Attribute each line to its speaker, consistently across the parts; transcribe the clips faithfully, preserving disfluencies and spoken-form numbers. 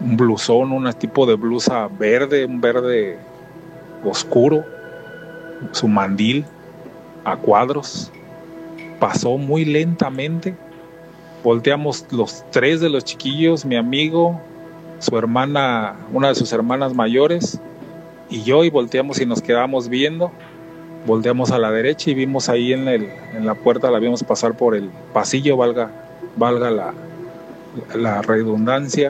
Speaker 1: un blusón, un tipo de blusa verde, un verde oscuro, su mandil a cuadros. Pasó muy lentamente. Volteamos los tres de los chiquillos, mi amigo, su hermana, una de sus hermanas mayores y yo, y volteamos y nos quedamos viendo. Volteamos a la derecha y vimos ahí en, el, en la puerta, la vimos pasar por el pasillo, valga, valga la, la redundancia,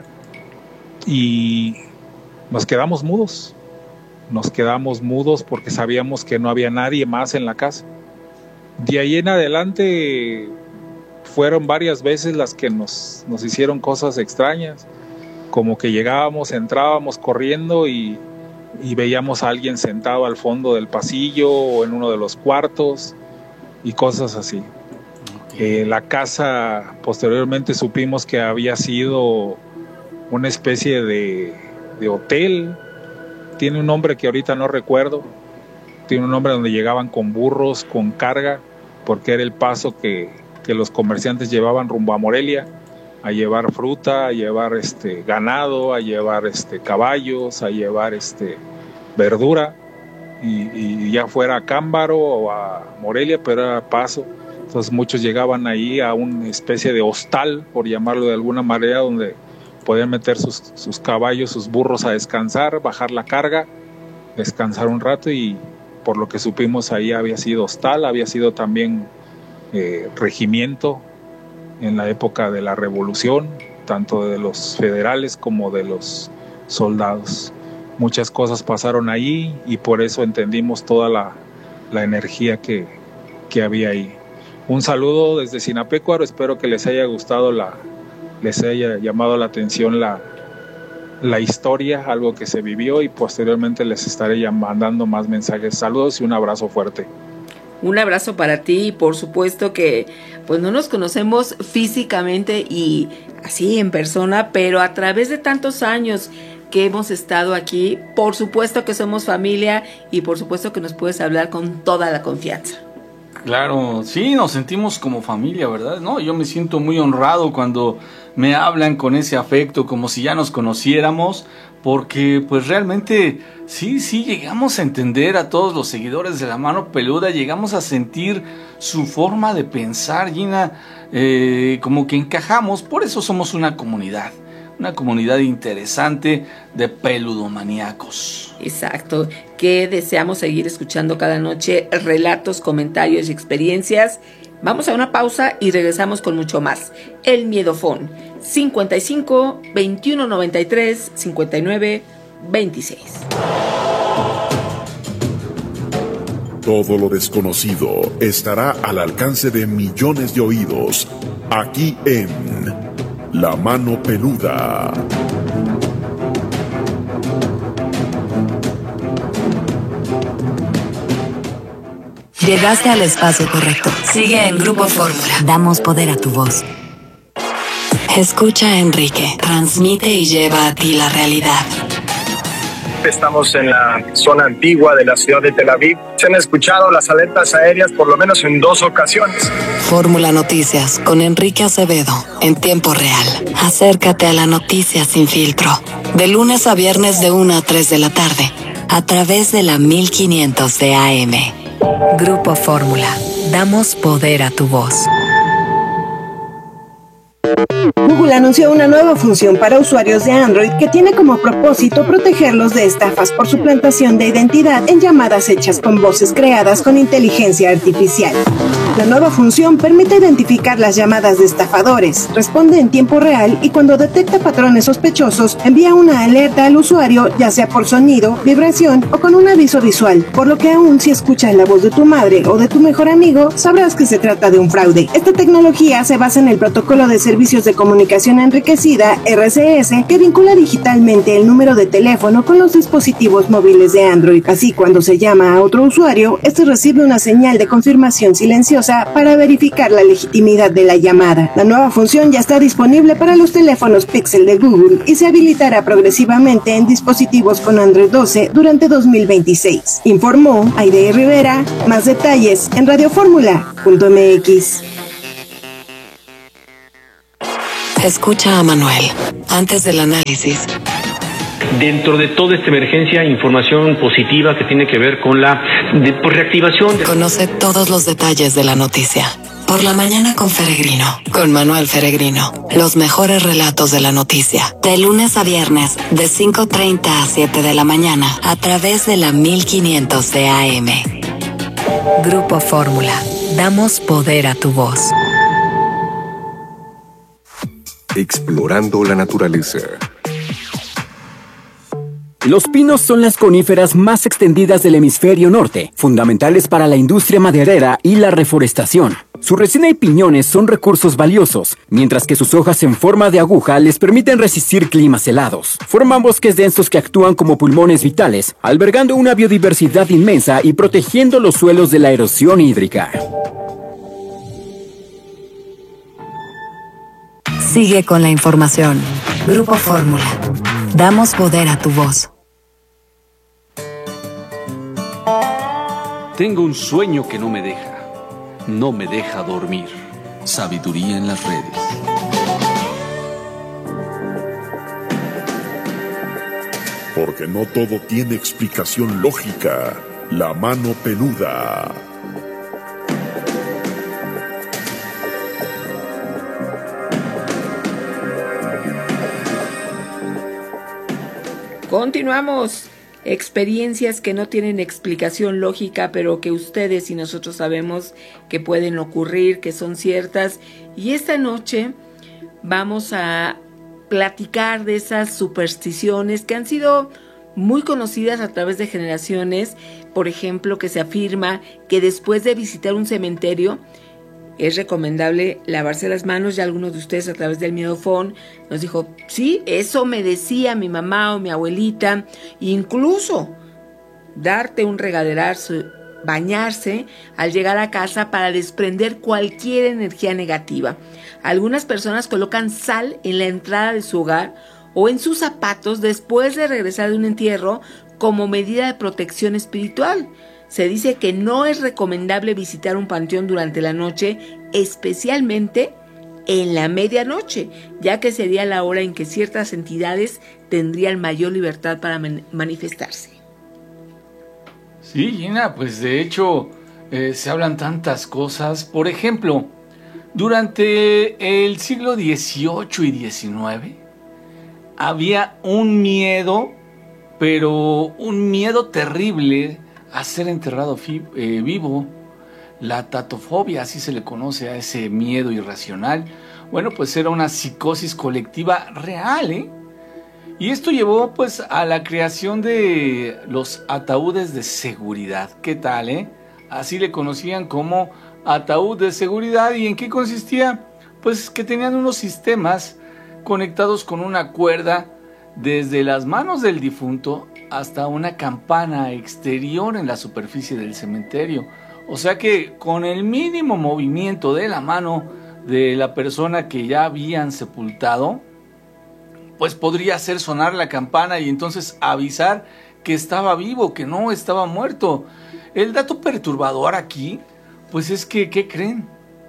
Speaker 1: y nos quedamos mudos. Nos quedamos mudos porque sabíamos que no había nadie más en la casa. De ahí en adelante fueron varias veces las que nos, nos hicieron cosas extrañas, como que llegábamos, entrábamos corriendo y, y veíamos a alguien sentado al fondo del pasillo o en uno de los cuartos y cosas así. Okay. Eh, la casa, posteriormente supimos que había sido una especie de, de hotel. Tiene un nombre que ahorita no recuerdo. Tiene un nombre donde llegaban con burros, con carga, porque era el paso que, que los comerciantes llevaban rumbo a Morelia, a llevar fruta, a llevar este ganado, a llevar este caballos, a llevar este verdura, y, y ya fuera a Cámbaro o a Morelia, pero era paso. Entonces muchos llegaban ahí a una especie de hostal, por llamarlo de alguna manera, donde podían meter sus, sus caballos, sus burros a descansar, bajar la carga, descansar un rato, y por lo que supimos ahí había sido hostal, había sido también eh, regimiento en la época de la Revolución, tanto de los federales como de los soldados. Muchas cosas pasaron ahí y por eso entendimos toda la, la energía que, que había ahí. Un saludo desde Sinapecuaro, espero que les haya gustado, la, les haya llamado la atención la, la historia, algo que se vivió, y posteriormente les estaré ya mandando más mensajes. Saludos y un abrazo fuerte.
Speaker 2: Un abrazo para ti, y por supuesto que pues no nos conocemos físicamente y así en persona, pero a través de tantos años que hemos estado aquí, por supuesto que somos familia y por supuesto que nos puedes hablar con toda la confianza.
Speaker 3: Claro, sí, nos sentimos como familia, ¿verdad? No, yo me siento muy honrado cuando me hablan con ese afecto, como si ya nos conociéramos, porque pues realmente sí, sí llegamos a entender a todos los seguidores de La Mano Peluda, llegamos a sentir su forma de pensar, Gina, eh, como que encajamos, por eso somos una comunidad. Una comunidad interesante de peludomaníacos.
Speaker 2: Exacto, que deseamos seguir escuchando cada noche relatos, comentarios y experiencias. Vamos a una pausa y regresamos con mucho más. El Miedofón, cincuenta y cinco, veintiuno noventa y tres, cincuenta y nueve, veintiséis.
Speaker 4: Todo lo desconocido estará al alcance de millones de oídos, aquí en La Mano Peluda.
Speaker 5: Llegaste al espacio correcto. Sigue en Grupo Fórmula. Damos poder a tu voz. Escucha a Enrique. Transmite y lleva a ti la realidad.
Speaker 6: Estamos en la zona antigua de la ciudad de Tel Aviv. Se han escuchado las alertas aéreas por lo menos en dos ocasiones.
Speaker 5: Fórmula Noticias con Enrique Acevedo en tiempo real. Acércate a la noticia sin filtro. De lunes a viernes de una a tres de la tarde. A través de la mil quinientos de A M. Grupo Fórmula. Damos poder a tu voz.
Speaker 7: Google anunció una nueva función para usuarios de Android que tiene como propósito protegerlos de estafas por suplantación de identidad en llamadas hechas con voces creadas con inteligencia artificial. La nueva función permite identificar las llamadas de estafadores, responde en tiempo real y cuando detecta patrones sospechosos envía una alerta al usuario, ya sea por sonido, vibración o con un aviso visual, por lo que aún si escuchas la voz de tu madre o de tu mejor amigo, sabrás que se trata de un fraude. Esta tecnología se basa en el protocolo de servicios de comunicación enriquecida, R C S, que vincula digitalmente el número de teléfono con los dispositivos móviles de Android. Así, cuando se llama a otro usuario, este recibe una señal de confirmación silenciosa para verificar la legitimidad de la llamada. La nueva función ya está disponible para los teléfonos Pixel de Google y se habilitará progresivamente en dispositivos con Android doce durante dos mil veintiséis. Informó Aide Rivera. Más detalles en radioformula punto m x.
Speaker 5: Escucha a Manuel. Antes del análisis,
Speaker 8: dentro de toda esta emergencia, información positiva que tiene que ver con la de, pues, reactivación. De...
Speaker 5: Conoce todos los detalles de la noticia. Por la mañana con Feregrino, con Manuel Feregrino. Los mejores relatos de la noticia. De lunes a viernes, de cinco treinta a siete de la mañana, a través de la mil quinientos de A M. Grupo Fórmula. Damos poder a tu voz.
Speaker 9: Explorando la naturaleza.
Speaker 10: Los pinos son las coníferas más extendidas del hemisferio norte, fundamentales para la industria maderera y la reforestación. Su resina y piñones son recursos valiosos, mientras que sus hojas en forma de aguja les permiten resistir climas helados. Forman bosques densos que actúan como pulmones vitales, albergando una biodiversidad inmensa y protegiendo los suelos de la erosión hídrica.
Speaker 5: Sigue con la información. Grupo Fórmula. Damos poder a tu voz.
Speaker 11: Tengo un sueño que no me deja, no me deja dormir. Sabiduría en las redes.
Speaker 4: Porque no todo tiene explicación lógica. La mano peluda.
Speaker 2: Continuamos. Experiencias que no tienen explicación lógica, pero que ustedes y nosotros sabemos que pueden ocurrir, que son ciertas. Y esta noche vamos a platicar de esas supersticiones que han sido muy conocidas a través de generaciones. Por ejemplo, que se afirma que después de visitar un cementerio es recomendable lavarse las manos. Ya algunos de ustedes a través del Miedofón nos dijo, sí, eso me decía mi mamá o mi abuelita. Incluso darte un regaderazo, bañarse al llegar a casa para desprender cualquier energía negativa. Algunas personas colocan sal en la entrada de su hogar o en sus zapatos después de regresar de un entierro como medida de protección espiritual. Se dice que no es recomendable visitar un panteón durante la noche, especialmente en la medianoche, ya que sería la hora en que ciertas entidades tendrían mayor libertad para man- manifestarse.
Speaker 3: Sí, Gina, pues de hecho eh, se hablan tantas cosas. Por ejemplo, durante el siglo dieciocho y diecinueve había un miedo, pero un miedo terrible a ser enterrado fi- eh, vivo. La tatofobia, así se le conoce a ese miedo irracional. Bueno, pues era una psicosis colectiva real, ¿eh? Y esto llevó pues a la creación de los ataúdes de seguridad. ¿Qué tal, eh? Así le conocían como ataúd de seguridad. ¿Y en qué consistía? Pues que tenían unos sistemas conectados con una cuerda desde las manos del difunto hasta una campana exterior en la superficie del cementerio. O sea que con el mínimo movimiento de la mano de la persona que ya habían sepultado, pues podría hacer sonar la campana y entonces avisar que estaba vivo, que no estaba muerto. El dato perturbador aquí, pues es que, ¿qué creen?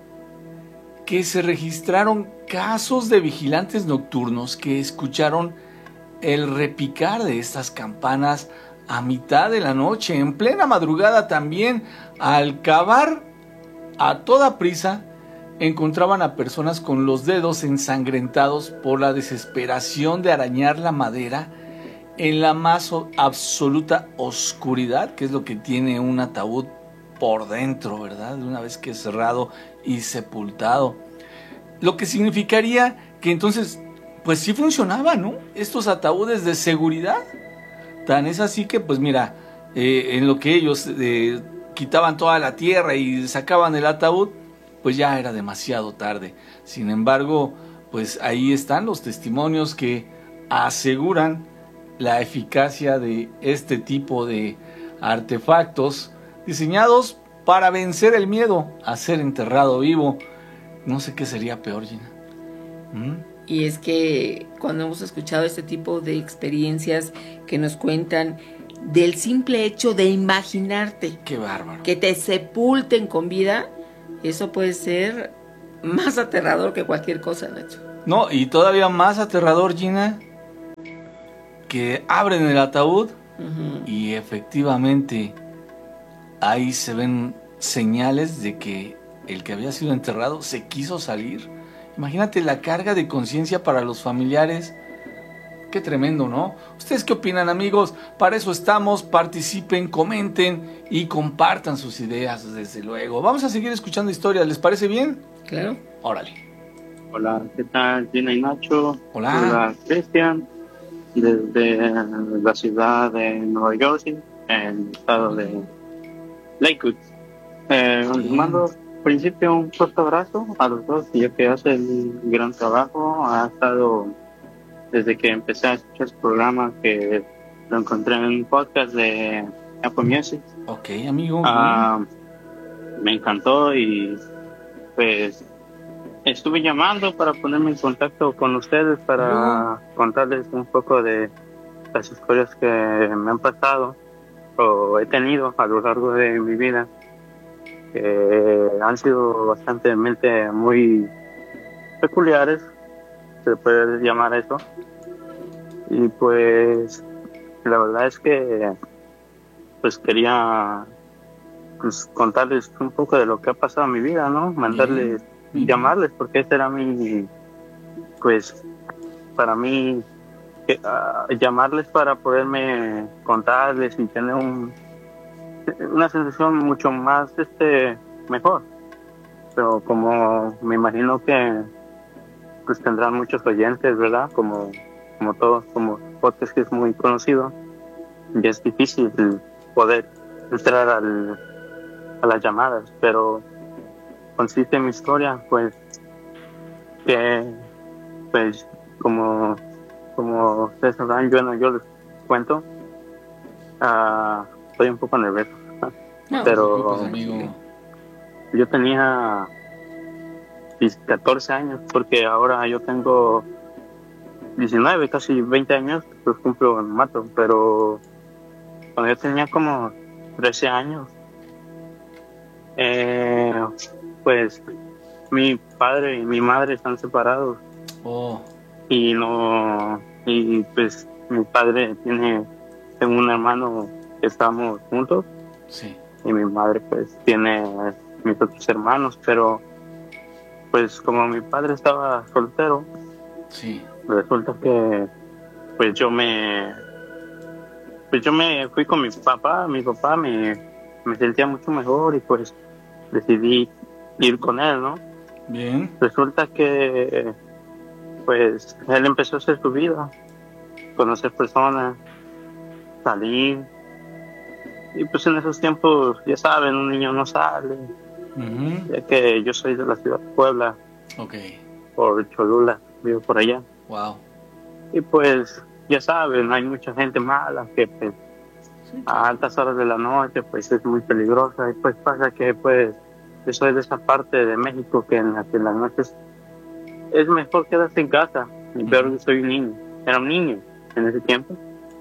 Speaker 3: Que se registraron casos de vigilantes nocturnos que escucharon el repicar de estas campanas a mitad de la noche, en plena madrugada también. Al cavar a toda prisa, encontraban a personas con los dedos ensangrentados por la desesperación de arañar la madera en la más absoluta oscuridad, que es lo que tiene un ataúd por dentro, ¿verdad? Una vez que es cerrado y sepultado. Lo que significaría que entonces, pues sí funcionaban, ¿no? Estos ataúdes de seguridad. Tan es así que, pues mira, eh, en lo que ellos eh, quitaban toda la tierra y sacaban el ataúd, pues ya era demasiado tarde. Sin embargo, pues ahí están los testimonios que aseguran la eficacia de este tipo de artefactos diseñados para vencer el miedo a ser enterrado vivo. No sé qué sería peor, Gina. ¿Mm?
Speaker 2: Y es que cuando hemos escuchado este tipo de experiencias que nos cuentan del simple hecho de imaginarte,
Speaker 3: qué bárbaro,
Speaker 2: que te sepulten con vida, eso puede ser más aterrador que cualquier cosa, Nacho.
Speaker 3: No, y todavía más aterrador, Gina, que abren el ataúd
Speaker 2: Ujú.
Speaker 3: y efectivamente ahí se ven señales de que el que había sido enterrado se quiso salir. Imagínate la carga de conciencia para los familiares. Qué tremendo, ¿no? ¿Ustedes qué opinan, amigos? Para eso estamos. Participen, comenten y compartan sus ideas, desde luego. Vamos a seguir escuchando historias. ¿Les parece bien?
Speaker 2: Claro.
Speaker 3: Órale.
Speaker 12: Hola, ¿qué tal? Gina y Nacho.
Speaker 3: Hola.
Speaker 12: Hola, Cristian. Desde la ciudad de Nueva Jersey, en el estado de Lakewood. Eh, les mando al principio un fuerte abrazo a los dos, ya que hacen un gran trabajo. Ha estado, desde que empecé a escuchar su programa, que lo encontré en un podcast de Apple Music.
Speaker 3: Ok, amigo.
Speaker 12: Ah, me encantó y pues estuve llamando para ponerme en contacto con ustedes para contarles un poco de las historias que me han pasado o he tenido a lo largo de mi vida, que han sido bastante muy peculiares, se puede llamar eso. Y pues la verdad es que pues quería pues contarles un poco de lo que ha pasado en mi vida, ¿no? Mandarles,
Speaker 3: Bien.
Speaker 12: llamarles, porque este era mi, pues para mí que, uh, llamarles para poderme contarles y tener un, una sensación mucho más este mejor. Pero como me imagino que pues tendrán muchos oyentes, ¿verdad? Como como todos, como podcast que es muy conocido, y es difícil poder entrar al, a las llamadas, pero consiste en mi historia, pues que pues como como ustedes sabrán, yo no yo les cuento, uh, estoy un poco nervioso,
Speaker 3: No,
Speaker 12: pero
Speaker 3: pues, amigo.
Speaker 12: yo tenía catorce años, porque ahora yo tengo diecinueve, casi veinte años, pues cumplo en mato, pero cuando yo tenía como trece años, eh, pues mi padre y mi madre están separados.
Speaker 3: Oh.
Speaker 12: Y no, y pues mi padre tiene, tengo un hermano que estamos juntos.
Speaker 3: Sí.
Speaker 12: Y mi madre pues tiene mis otros hermanos, pero pues como mi padre estaba soltero,
Speaker 3: sí,
Speaker 12: resulta que pues yo me pues yo me fui con mi papá, mi papá me, me sentía mucho mejor y pues decidí ir con él, ¿no?
Speaker 3: Bien.
Speaker 12: Resulta que pues él empezó a hacer su vida, conocer personas, salir, y pues en esos tiempos, ya saben, un niño no sale,
Speaker 3: uh-huh.
Speaker 12: ya que yo soy de la ciudad de Puebla,
Speaker 3: okay,
Speaker 12: por Cholula, vivo por allá.
Speaker 3: Wow.
Speaker 12: Y pues ya saben, hay mucha gente mala que pues, sí, a altas horas de la noche pues es muy peligrosa, y pues pasa que pues yo soy de esa parte de México que en, la, que en las noches es mejor quedarse en casa, y peor que soy un niño, era un niño en ese tiempo.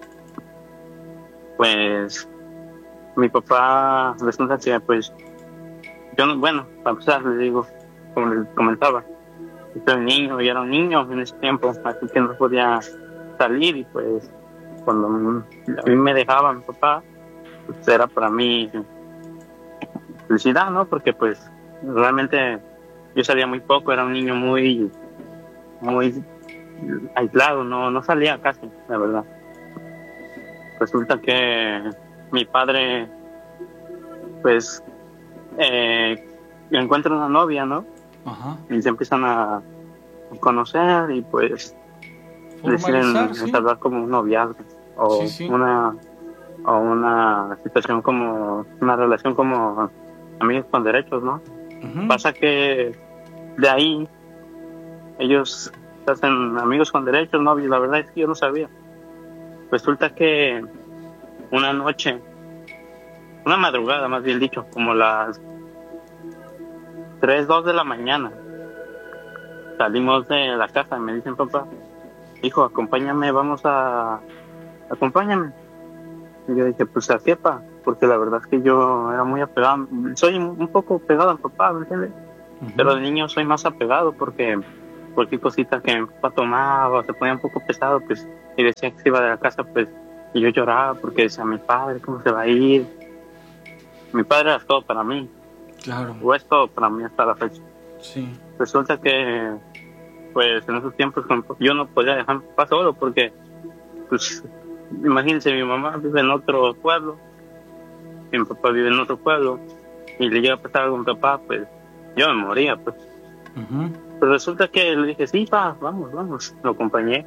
Speaker 12: Pues mi papá resulta que pues yo no, bueno, para empezar les digo, como les comentaba, yo soy un niño y era un niño en ese tiempo, así que no podía salir, y pues cuando a mí me dejaba mi papá, pues era para mí felicidad, ¿no? Porque pues realmente yo salía muy poco, era un niño muy muy aislado, no no salía casi, la verdad. Resulta que mi padre pues eh, encuentra una novia, ¿no?
Speaker 3: Ajá.
Speaker 12: Y se empiezan a conocer y pues deciden
Speaker 3: sí.
Speaker 12: entablar como un noviazgo o
Speaker 3: sí, sí.
Speaker 12: una o una situación como una relación como amigos con derechos, ¿no?
Speaker 3: Uh-huh.
Speaker 12: Pasa que de ahí ellos se hacen amigos con derechos, ¿no? Y la verdad es que yo no sabía. Resulta que una noche, una madrugada más bien dicho, como las tres, dos de la mañana, salimos de la casa y me dicen, papá, hijo, acompáñame, vamos a... acompáñame. Y yo dije, pues, ¿a qué, pa? Porque la verdad es que yo era muy apegado, soy un poco pegado al papá, ¿me entiendes? Uh-huh. Pero de niño soy más apegado porque cualquier cosita que mi papá tomaba o se ponía un poco pesado, pues y decía que se iba de la casa, pues, y yo lloraba porque decía, mi padre, ¿cómo se va a ir? Mi padre era todo para mí.
Speaker 3: Claro.
Speaker 12: O es todo para mí hasta la fecha.
Speaker 3: Sí.
Speaker 12: Resulta que, pues, en esos tiempos yo no podía dejar a mi papá solo porque, pues, imagínense, mi mamá vive en otro pueblo, y mi papá vive en otro pueblo, y le llega a pasar algo a mi papá, pues, yo me moría, pues.
Speaker 3: Uh-huh.
Speaker 12: Pero resulta que le dije, sí, pa, vamos, vamos, lo acompañé.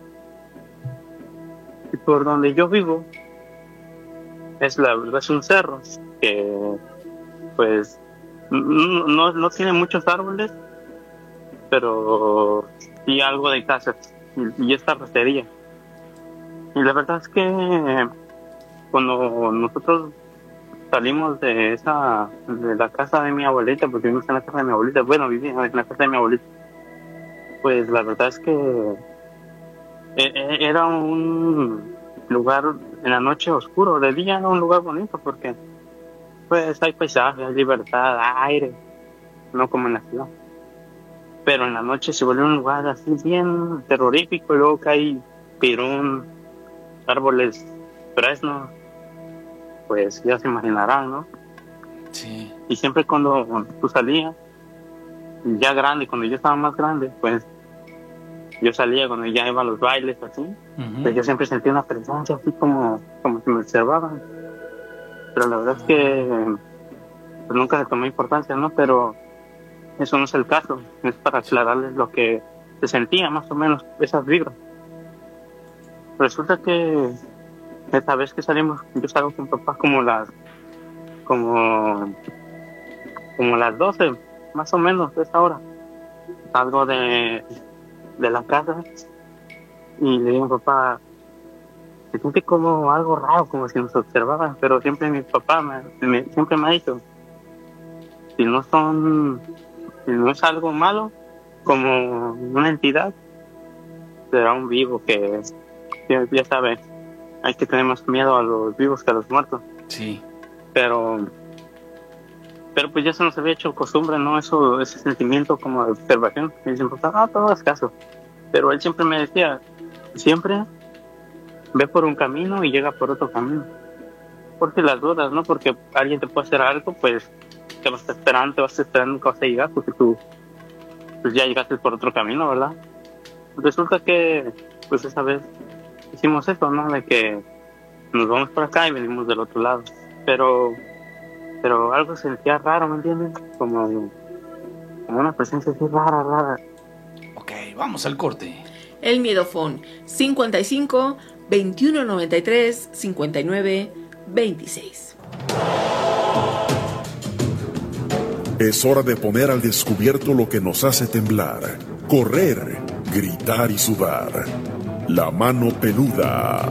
Speaker 12: Y por donde yo vivo, es la verdad, es un cerro que, pues, no, no, no tiene muchos árboles, pero sí algo de casas y, y esta rastería. Y la verdad es que cuando nosotros salimos de esa, de la casa de mi abuelita, porque vivimos en la casa de mi abuelita, bueno, vivía en la casa de mi abuelita, pues la verdad es que era un lugar en la noche oscuro, de día era un lugar bonito porque pues hay paisajes, hay libertad, aire, no como en la ciudad. Pero en la noche se vuelve un lugar así bien terrorífico y luego que hay pirún, árboles fresnos, pues ya se imaginarán, ¿no?
Speaker 3: Sí.
Speaker 12: Y siempre cuando tú salías, ya grande, cuando yo estaba más grande, pues yo salía cuando ya iba a los bailes así, uh-huh. Pues yo siempre sentía una presencia así como, como que me observaban. Pero la verdad uh-huh. es que pues nunca le tomé importancia, ¿no? Pero eso no es el caso, es para aclararles lo que se sentía más o menos, esas vibras. Resulta que esta vez que salimos, yo salgo con papá como las como como las doce, más o menos, de esa hora. Salgo de, de la casa y le digo a papá, se siente como algo raro, como si nos observaban, pero siempre mi papá me, me, siempre me ha dicho, si no son, si no es algo malo, como una entidad, será un vivo que, que ya sabes, hay que tener más miedo a los vivos que a los muertos.
Speaker 3: Sí.
Speaker 12: Pero, pero pues ya se nos había hecho costumbre, ¿no? Eso, ese sentimiento como de observación. Y siempre, ah, no hagas caso. Pero él siempre me decía, siempre ve por un camino y llega por otro camino. Porque las dudas, ¿no? Porque alguien te puede hacer algo, pues te vas a estar esperando, te vas a estar esperando que vas a llegar, porque tú pues ya llegaste por otro camino, ¿verdad? Resulta que, pues esa vez hicimos eso, ¿no? De que nos vamos por acá y venimos del otro lado. Pero, pero algo se sentía raro, ¿me entiendes? Como, como una presencia así rara, rara.
Speaker 3: Ok, vamos al corte.
Speaker 2: El Miedofón, cincuenta y cinco, veintiuno noventa y tres, cincuenta y nueve, veintiséis.
Speaker 4: Es hora de poner al descubierto lo que nos hace temblar, correr, gritar y sudar. La mano peluda.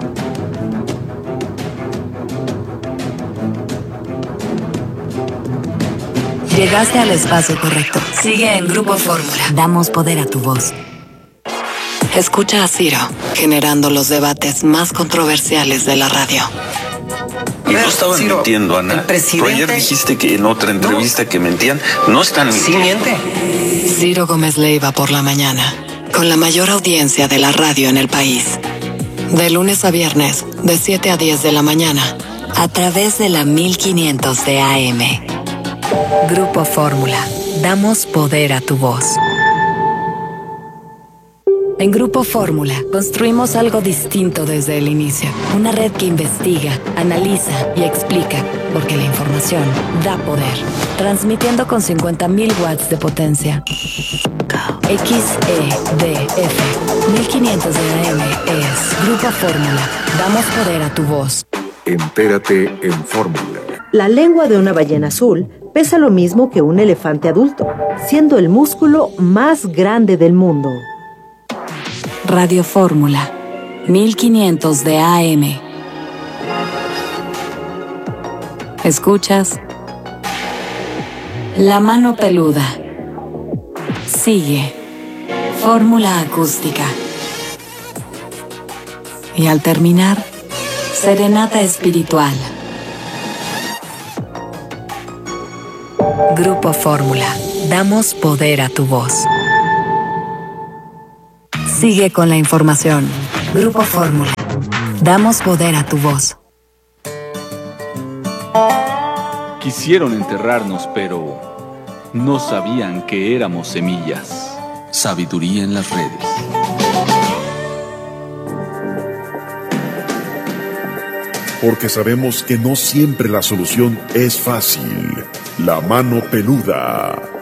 Speaker 5: Llegaste al espacio correcto. Sigue en Grupo Fórmula. Damos poder a tu voz. Escucha a Ciro, generando los debates más controversiales de la radio.
Speaker 13: Y no estaban Ciro, mintiendo, Ana. Tú ayer dijiste que en otra entrevista no. que mentían. No están mintiendo.
Speaker 5: Sí miente. Ciro Gómez Leiva por la mañana, con la mayor audiencia de la radio en el país. De lunes a viernes, de siete a diez de la mañana, a través de la mil quinientos de A M. Grupo Fórmula. Damos poder a tu voz. En Grupo Fórmula construimos algo distinto desde el inicio. Una red que investiga, analiza y explica, porque la información da poder. Transmitiendo con cincuenta mil watts de potencia. X E D F mil quinientos de A M es Grupo Fórmula. Damos poder a tu voz.
Speaker 9: Entérate en Fórmula.
Speaker 14: La lengua de una ballena azul pesa lo mismo que un elefante adulto, siendo el músculo más grande del mundo.
Speaker 5: Radio Fórmula, mil quinientos de A M. ¿Escuchas? La mano peluda. Sigue. Fórmula acústica. Y al terminar, serenata espiritual. Grupo Fórmula. Damos poder a tu voz. Sigue con la información. Grupo Fórmula. Damos poder a tu voz.
Speaker 11: Quisieron enterrarnos, pero no sabían que éramos semillas. Sabiduría en las redes.
Speaker 4: Porque sabemos que no siempre la solución es fácil. La mano peluda.